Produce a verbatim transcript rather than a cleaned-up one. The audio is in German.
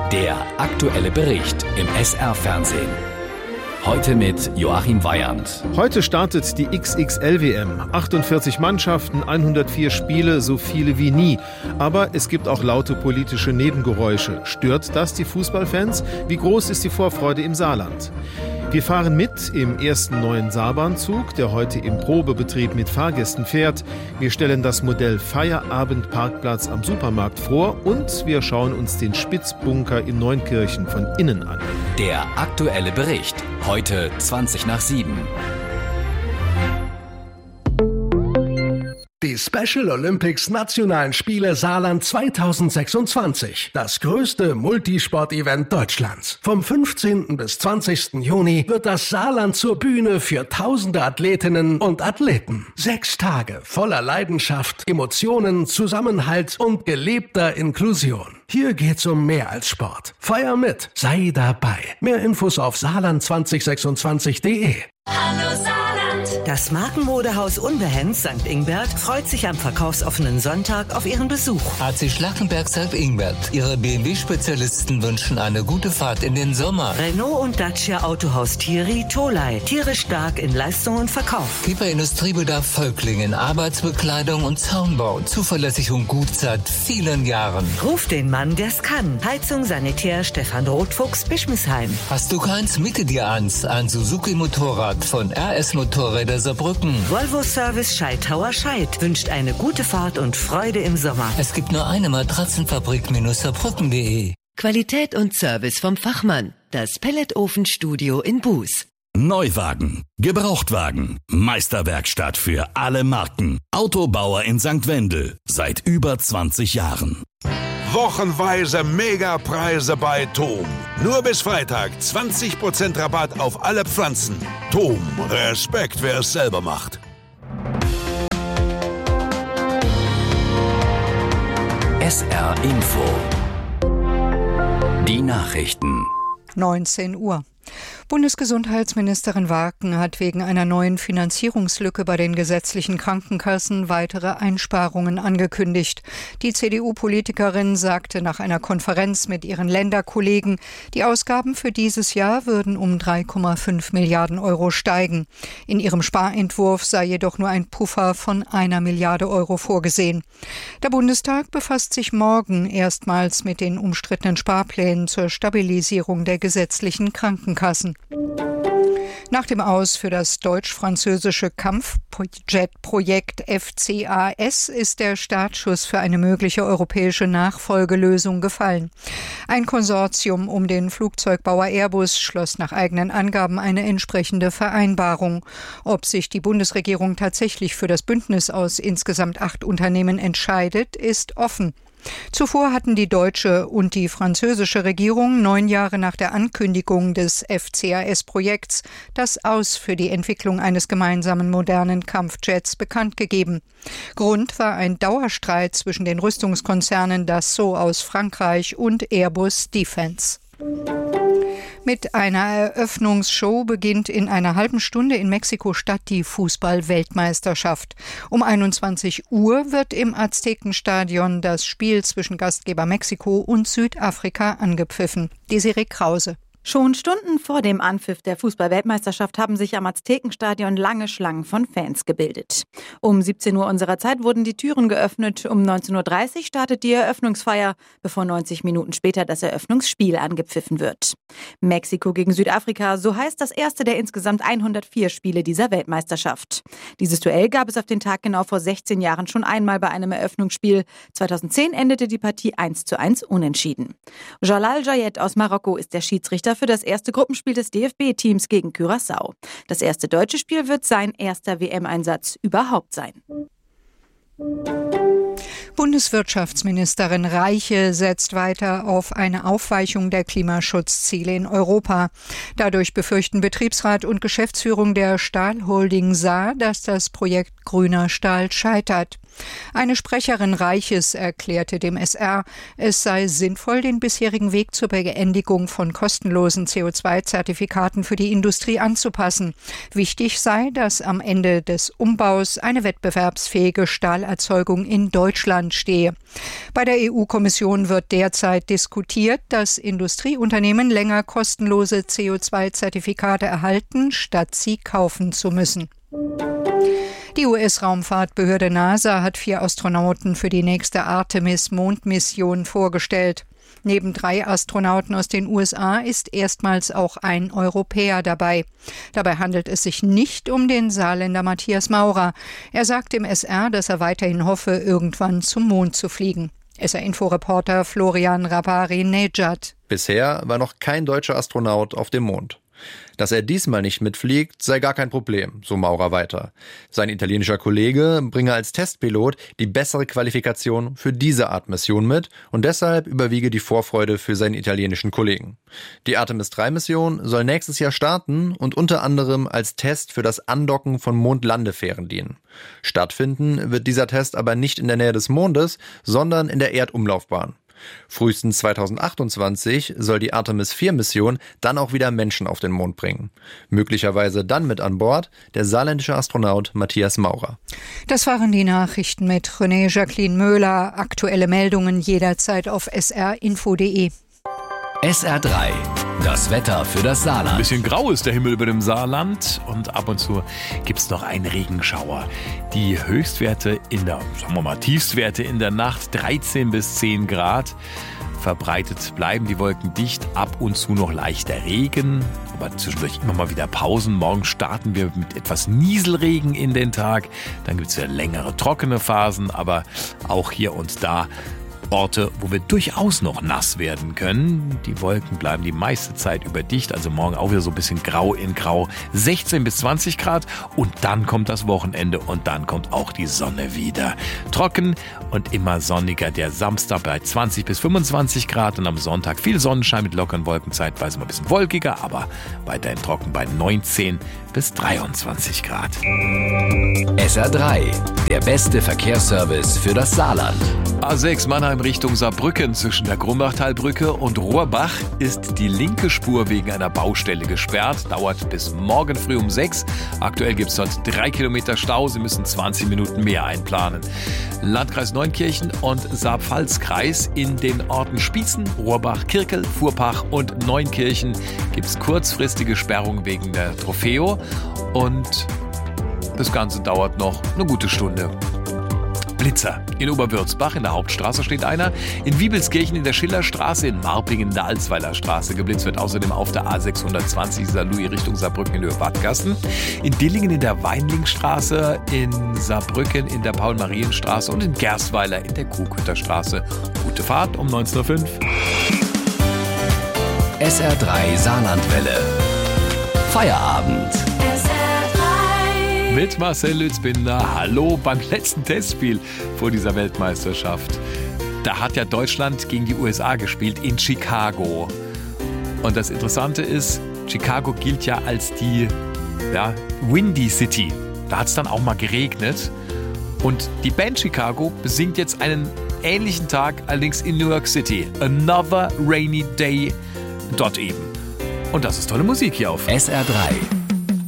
Der aktuelle Bericht im S R-Fernsehen. Heute mit Joachim Weyand. Heute startet die X X L W M. achtundvierzig Mannschaften, hundertvier Spiele, so viele wie nie. Aber es gibt auch laute politische Nebengeräusche. Stört das die Fußballfans? Wie groß ist die Vorfreude im Saarland? Wir fahren mit im ersten neuen Saarbahnzug, der heute im Probebetrieb mit Fahrgästen fährt. Wir stellen das Modell Feierabendparkplatz am Supermarkt vor und wir schauen uns den Spitzbunker in Neunkirchen von innen an. Der aktuelle Bericht. Heute zwanzig nach sieben. Die Special Olympics Nationalen Spiele Saarland zweitausendsechsundzwanzig. Das größte Multisport-Event Deutschlands. Vom fünfzehnten bis zwanzigsten Juni wird das Saarland zur Bühne für tausende Athletinnen und Athleten. Sechs Tage voller Leidenschaft, Emotionen, Zusammenhalt und gelebter Inklusion. Hier geht's um mehr als Sport. Feier mit, sei dabei. Mehr Infos auf saarland zwanzig sechsundzwanzig punkt de. Hallo Saarland! Das Markenmodehaus Unbehenz Sankt Ingbert freut sich am verkaufsoffenen Sonntag auf Ihren Besuch. A C Schlackenberg Sankt Ingbert. Ihre B M W-Spezialisten wünschen eine gute Fahrt in den Sommer. Renault und Dacia Autohaus Thierry Tolai. Tierisch stark in Leistung und Verkauf. Kieper Industriebedarf Völklingen. Arbeitsbekleidung und Zaunbau. Zuverlässig und gut seit vielen Jahren. Ruf den Mann, der's kann. Heizung Sanitär Stefan Rotfuchs, Bischmisheim. Hast du keins, miete dir eins. Ein Suzuki-Motorrad von R S Motorräder Saarbrücken. Volvo Service Scheidhauer Scheid wünscht eine gute Fahrt und Freude im Sommer. Es gibt nur eine Matratzenfabrik Saarbrücken punkt de. Qualität und Service vom Fachmann. Das Pelletofenstudio in Buß. Neuwagen, Gebrauchtwagen, Meisterwerkstatt für alle Marken. Autobauer in Sankt Wendel seit über zwanzig Jahren. Wochenweise Megapreise bei Thom. Nur bis Freitag zwanzig Prozent Rabatt auf alle Pflanzen. Thom, Respekt, wer es selber macht. S R Info. Die Nachrichten. neunzehn Uhr. Bundesgesundheitsministerin Waken hat wegen einer neuen Finanzierungslücke bei den gesetzlichen Krankenkassen weitere Einsparungen angekündigt. Die C D U-Politikerin sagte nach einer Konferenz mit ihren Länderkollegen, die Ausgaben für dieses Jahr würden um drei Komma fünf Milliarden Euro steigen. In ihrem Sparentwurf sei jedoch nur ein Puffer von einer Milliarde Euro vorgesehen. Der Bundestag befasst sich morgen erstmals mit den umstrittenen Sparplänen zur Stabilisierung der gesetzlichen Krankenkassen. Nach dem Aus für das deutsch-französische Kampfjetprojekt F C A S ist der Startschuss für eine mögliche europäische Nachfolgelösung gefallen. Ein Konsortium um den Flugzeugbauer Airbus schloss nach eigenen Angaben eine entsprechende Vereinbarung. Ob sich die Bundesregierung tatsächlich für das Bündnis aus insgesamt acht Unternehmen entscheidet, ist offen. Zuvor hatten die deutsche und die französische Regierung neun Jahre nach der Ankündigung des F C A S-Projekts das Aus für die Entwicklung eines gemeinsamen modernen Kampfjets bekannt gegeben. Grund war ein Dauerstreit zwischen den Rüstungskonzernen Dassault aus Frankreich und Airbus Defence. Mit einer Eröffnungsshow beginnt in einer halben Stunde in Mexiko-Stadt die Fußball-Weltmeisterschaft. Um einundzwanzig Uhr wird im Aztekenstadion das Spiel zwischen Gastgeber Mexiko und Südafrika angepfiffen. Desiree Krause. Schon Stunden vor dem Anpfiff der Fußball-Weltmeisterschaft haben sich am Aztekenstadion lange Schlangen von Fans gebildet. Um siebzehn Uhr unserer Zeit wurden die Türen geöffnet. Um neunzehn Uhr dreißig startet die Eröffnungsfeier, bevor neunzig Minuten später das Eröffnungsspiel angepfiffen wird. Mexiko gegen Südafrika, so heißt das erste der insgesamt hundertvier Spiele dieser Weltmeisterschaft. Dieses Duell gab es auf den Tag genau vor sechzehn Jahren schon einmal bei einem Eröffnungsspiel. zweitausendzehn endete die Partie eins zu eins unentschieden. Jalal Jayed aus Marokko ist der Schiedsrichter für das erste Gruppenspiel des D F B-Teams gegen Curaçao. Das erste deutsche Spiel wird sein erster W M-Einsatz überhaupt sein. Bundeswirtschaftsministerin Reiche setzt weiter auf eine Aufweichung der Klimaschutzziele in Europa. Dadurch befürchten Betriebsrat und Geschäftsführung der Stahlholding Saar, dass das Projekt Grüner Stahl scheitert. Eine Sprecherin Reiches erklärte dem S R, es sei sinnvoll, den bisherigen Weg zur Beendigung von kostenlosen C O zwei Zertifikaten für die Industrie anzupassen. Wichtig sei, dass am Ende des Umbaus eine wettbewerbsfähige Stahl Erdölerzeugung in Deutschland stehe. Bei der E U-Kommission wird derzeit diskutiert, dass Industrieunternehmen länger kostenlose C O zwei Zertifikate erhalten, statt sie kaufen zu müssen. Die U S-Raumfahrtbehörde NASA hat vier Astronauten für die nächste Artemis-Mondmission vorgestellt. Neben drei Astronauten aus den U S A ist erstmals auch ein Europäer dabei. Dabei handelt es sich nicht um den Saarländer Matthias Maurer. Er sagt im S R, dass er weiterhin hoffe, irgendwann zum Mond zu fliegen. S R-Info-Reporter Florian Rabari-Nejad. Bisher war noch kein deutscher Astronaut auf dem Mond. Dass er diesmal nicht mitfliegt, sei gar kein Problem, so Maurer weiter. Sein italienischer Kollege bringe als Testpilot die bessere Qualifikation für diese Art Mission mit und deshalb überwiege die Vorfreude für seinen italienischen Kollegen. Die Artemis drei Mission soll nächstes Jahr starten und unter anderem als Test für das Andocken von Mondlandefähren dienen. Stattfinden wird dieser Test aber nicht in der Nähe des Mondes, sondern in der Erdumlaufbahn. Frühestens zweitausendachtundzwanzig soll die Artemis vier Mission dann auch wieder Menschen auf den Mond bringen. Möglicherweise dann mit an Bord der saarländische Astronaut Matthias Maurer. Das waren die Nachrichten mit René Jacqueline Möhler. Aktuelle Meldungen jederzeit auf s r info punkt d e. S R drei. Das Wetter für das Saarland. Ein bisschen grau ist der Himmel über dem Saarland und ab und zu gibt es noch einen Regenschauer. Die Höchstwerte in der, sagen wir mal, Tiefstwerte in der Nacht dreizehn bis zehn Grad. Verbreitet bleiben die Wolken dicht, ab und zu noch leichter Regen, aber zwischendurch immer mal wieder Pausen. Morgen starten wir mit etwas Nieselregen in den Tag. Dann gibt es ja längere trockene Phasen, aber auch hier und da Orte, wo wir durchaus noch nass werden können. Die Wolken bleiben die meiste Zeit über dicht, also morgen auch wieder so ein bisschen grau in grau, sechzehn bis zwanzig Grad und dann kommt das Wochenende und dann kommt auch die Sonne wieder. Trocken und immer sonniger, der Samstag bei zwanzig bis fünfundzwanzig Grad und am Sonntag viel Sonnenschein mit lockeren Wolken, zeitweise mal ein bisschen wolkiger, aber weiterhin trocken bei neunzehn bis dreiundzwanzig Grad. S R drei, der beste Verkehrsservice für das Saarland. A sechs Mannheim Richtung Saarbrücken zwischen der Grumbachtalbrücke und Rohrbach ist die linke Spur wegen einer Baustelle gesperrt. Dauert bis morgen früh um sechs. Aktuell gibt es dort drei Kilometer Stau. Sie müssen zwanzig Minuten mehr einplanen. Landkreis Neunkirchen und Saar-Pfalz-Kreis in den Orten Spießen, Rohrbach, Kirkel, Furpach und Neunkirchen gibt es kurzfristige Sperrungen wegen der Trofeo. Und das Ganze dauert noch eine gute Stunde. Blitzer. In Oberwürzbach in der Hauptstraße steht einer. In Wiebelskirchen in der Schillerstraße, in Marpingen in der Alsweiler Straße. Geblitzt wird außerdem auf der A sechshundertzwanzig Saarlouis Richtung Saarbrücken in Höhe Wadgassen. In Dillingen in der Weinlingstraße, in Saarbrücken in der Paul-Marien-Straße und in Gersweiler in der Krughütterstraße. Gute Fahrt um neunzehn Uhr fünf. S R drei Saarlandwelle. Feierabend. Mit Marcel Lützbinder. Hallo beim letzten Testspiel vor dieser Weltmeisterschaft. Da hat ja Deutschland gegen die U S A gespielt in Chicago. Und das Interessante ist, Chicago gilt ja als die ja, Windy City. Da hat es dann auch mal geregnet. Und die Band Chicago besingt jetzt einen ähnlichen Tag, allerdings in New York City. Another Rainy Day. Dort eben. Und das ist tolle Musik hier auf S R drei.